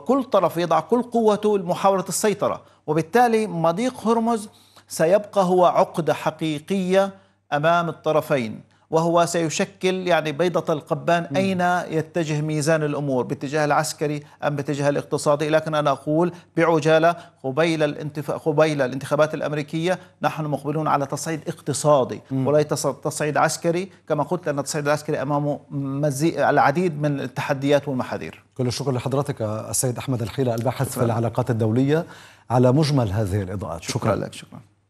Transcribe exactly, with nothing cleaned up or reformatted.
كل طرف يضع كل قوته لمحاولة السيطرة، وبالتالي مضيق هرمز سيبقى هو عقدة حقيقية أمام الطرفين، وهو سيشكل يعني بيضة القبان أين يتجه ميزان الأمور، باتجاه العسكري أم باتجاه الاقتصادي. لكن أنا أقول بعجالة قبيل الانتف... قبيل الانتخابات الأمريكية نحن مقبلون على تصعيد اقتصادي ولا تصعيد عسكري، كما قلت لأن التصعيد العسكري أمامه مزي... العديد من التحديات والمحاذير. كل الشكر لحضرتك السيد أحمد الحيلة، الباحث في العلاقات الدولية، على مجمل هذه الإضاءات. شكرا, شكرا لك. شكرا.